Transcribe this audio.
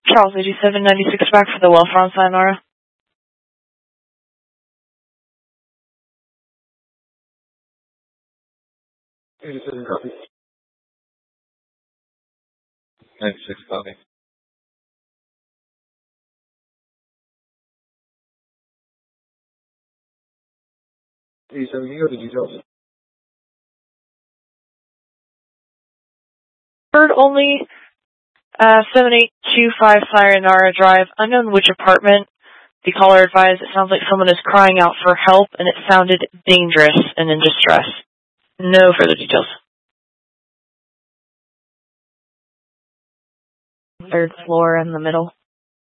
Charles 8796 back for the welfare on Sayonara. 87 copy. 96 copy. 87, can you go to details? Heard only 7825 Sayonara Drive, unknown which apartment. The caller advised it sounds like someone is crying out for help, and it sounded dangerous and in distress. No further details. Third floor in the middle.